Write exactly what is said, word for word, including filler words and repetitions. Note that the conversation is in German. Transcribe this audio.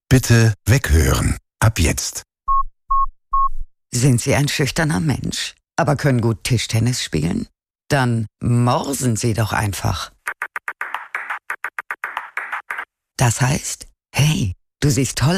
Bitte weghören. Ab jetzt. Sind Sie ein schüchterner Mensch, aber können gut Tischtennis spielen? Dann morsen Sie doch einfach. Das heißt, hey, du siehst toll